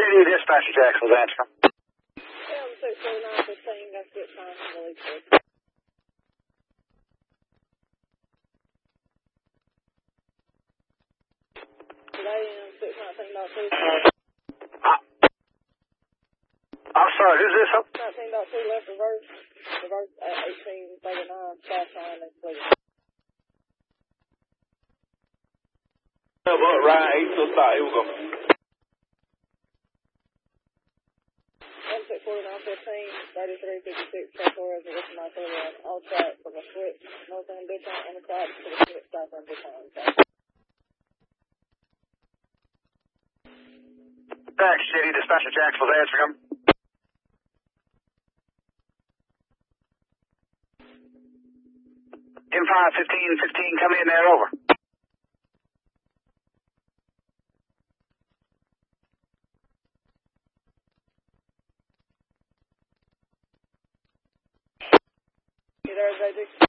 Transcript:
JD Dispatcher Jackson's answering. Yeah, 64915, got to get time from the lease board. Today, 619.2. I'm sorry, who's this? 19.2 left reverse at 1839, fast line and clear. Right, 8 to start, here we go. 64915, 3356, Tractor, as a listen my clear all track from the switch, north end big on the clock to the switch south end big on. Thanks, JD Dispatcher Jackson's answering him. M5 1515, come in there, over. You there, JD?